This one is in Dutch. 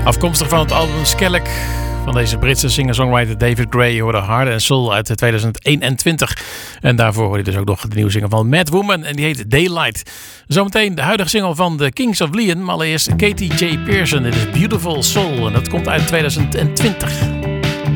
Afkomstig van het album Skellig van deze Britse singer-songwriter David Gray hoorde Heart and Soul uit 2021. En daarvoor hoorde je dus ook nog de nieuwe single van Mad Woman en die heet Daylight. Zometeen de huidige single van de Kings of Leon, maar allereerst Katie J. Pearson. Dit is Beautiful Soul en dat komt uit 2020.